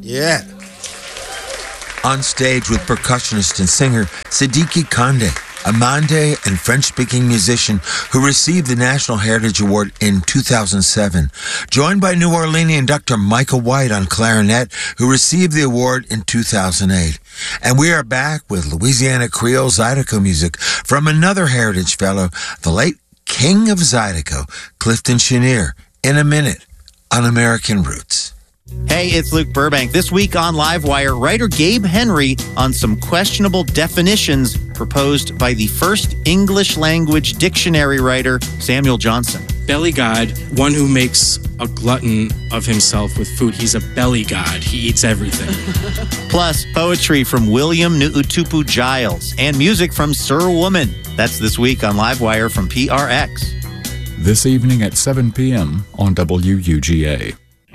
Yeah. On stage with percussionist and singer Siddiqui Kande, a Mande and French-speaking musician who received the National Heritage Award in 2007, joined by New Orleanian Dr. Michael White on clarinet, who received the award in 2008. And we are back with Louisiana Creole Zydeco music from another Heritage Fellow, the late King of Zydeco, Clifton Chenier, in a minute on American Roots. Hey, it's Luke Burbank. This week on Livewire, writer Gabe Henry on some questionable definitions proposed by the first English language dictionary writer, Samuel Johnson. Belly god, one who makes a glutton of himself with food. He's a belly god. He eats everything. Plus, poetry from William Nu'utupu Giles and music from Sir Woman. That's this week on Livewire from PRX. This evening at 7 p.m. on WUGA.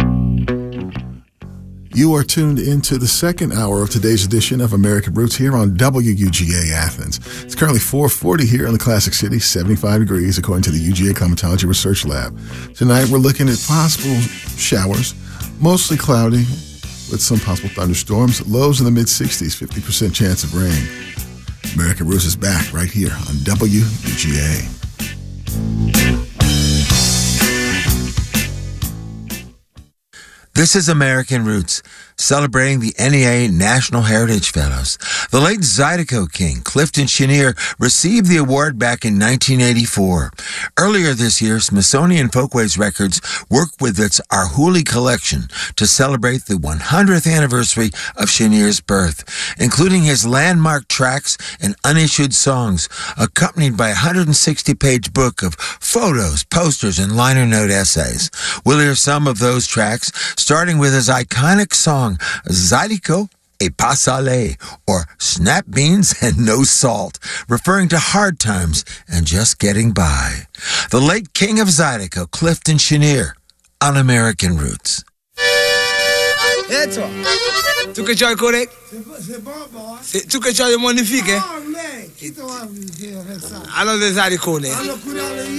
You are tuned into the second hour of today's edition of American Roots here on WUGA Athens. It's currently 4:40 here in the Classic City, 75 degrees according to the UGA Climatology Research Lab. Tonight we're looking at possible showers, mostly cloudy with some possible thunderstorms, lows in the mid-60s, 50% chance of rain. American Roots is back right here on WUGA. This is American Roots, celebrating the NEA National Heritage Fellows. The late Zydeco king, Clifton Chenier, received the award back in 1984. Earlier this year, Smithsonian Folkways Records worked with its Arhoolie collection to celebrate the 100th anniversary of Chenier's birth, including his landmark tracks and unissued songs, accompanied by a 160-page book of photos, posters, and liner note essays. We'll hear some of those tracks, starting with his iconic song, Zydeco et pas salé, or Snap Beans and No Salt, referring to hard times and just getting by. The late king of Zydeco, Clifton Chenier, on American Roots. Tu che c'hai corretto? Tu che c'hai magnifique? Allora, Zydeco.